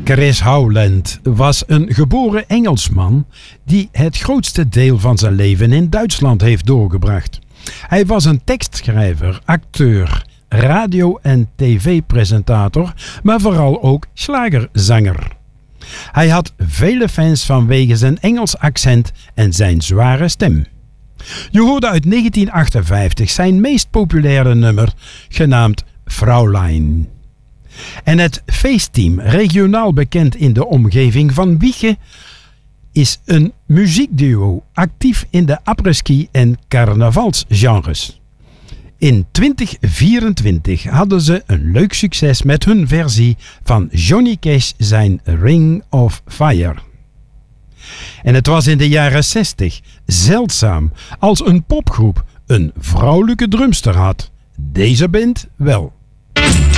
Chris Howland was een geboren Engelsman die het grootste deel van zijn leven in Duitsland heeft doorgebracht. Hij was een tekstschrijver, acteur, radio- en tv-presentator, maar vooral ook slagerzanger. Hij had vele fans vanwege zijn Engels accent en zijn zware stem. Je hoorde uit 1958 zijn meest populaire nummer, genaamd Fraulein. En het feestteam, regionaal bekend in de omgeving van Wijchen, is een muziekduo actief in de après-ski en carnavalsgenres. In 2024 hadden ze een leuk succes met hun versie van Johnny Cash zijn Ring of Fire. En het was in de jaren 60 zeldzaam als een popgroep een vrouwelijke drumster had. Deze band wel.